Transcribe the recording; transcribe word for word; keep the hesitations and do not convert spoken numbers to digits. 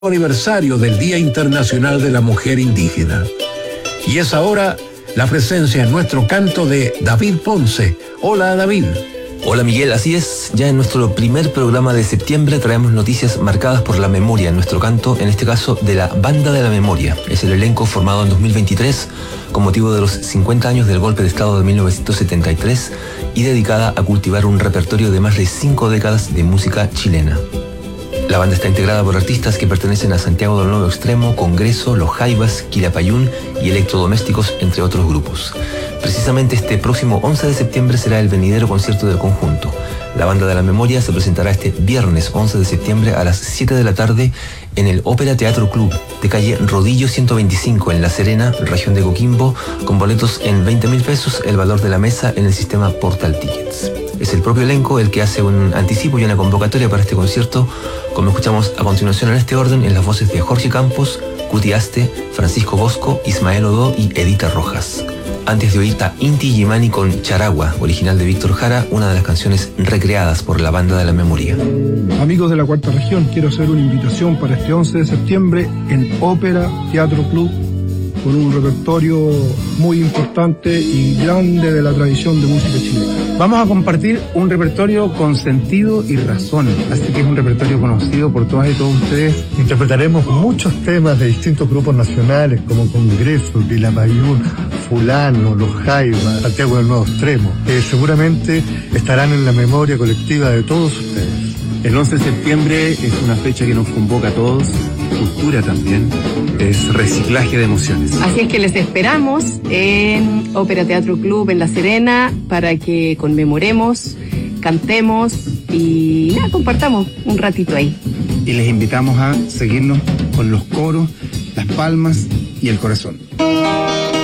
Aniversario del Día Internacional de la Mujer Indígena. Y es ahora la presencia en nuestro canto de David Ponce. Hola, David. Hola, Miguel, así es, ya en nuestro primer programa de septiembre traemos noticias marcadas por la memoria en nuestro canto, en este caso de la Banda de la Memoria. Es el elenco formado en dos mil veintitrés con motivo de los cincuenta años del golpe de Estado de mil novecientos setenta y tres y dedicada a cultivar un repertorio de más de cinco décadas de música chilena. La banda está integrada por artistas que pertenecen a Santiago del Nuevo Extremo, Congreso, Los Jaivas, Quilapayún y Electrodomésticos, entre otros grupos. Precisamente este próximo once de septiembre será el venidero concierto del conjunto. La Banda de la Memoria se presentará este viernes once de septiembre a las siete de la tarde en el Ópera Teatro Club de calle Rodillo ciento veinticinco en La Serena, región de Coquimbo, con boletos en veinte mil pesos, el valor de la mesa en el sistema Portal Tickets. Es el propio elenco el que hace un anticipo y una convocatoria para este concierto, como escuchamos a continuación en este orden en las voces de Jorge Campos, Cuti Aste, Francisco Bosco, Ismael Odó y Edita Rojas. Antes de oír a Inti Gimani con Charagua, original de Víctor Jara, una de las canciones recreadas por la Banda de la Memoria. Amigos de la Cuarta Región, quiero hacer una invitación para este once de septiembre en Ópera Teatro Club, con un repertorio muy importante y grande de la tradición de música chilena. Vamos a compartir un repertorio con sentido y razón, así que es un repertorio conocido por todas y todos ustedes. Interpretaremos muchos temas de distintos grupos nacionales como Congreso, Quilapayún, Fulano, Los Jaivas, Santiago del Nuevo Extremo, que seguramente estarán en la memoria colectiva de todos ustedes. El once de septiembre es una fecha que nos convoca a todos, cultura también, es reciclaje de emociones. Así es que les esperamos en Ópera Teatro Club en La Serena para que conmemoremos, cantemos y nada, compartamos un ratito ahí. Y les invitamos a seguirnos con los coros, las palmas y el corazón.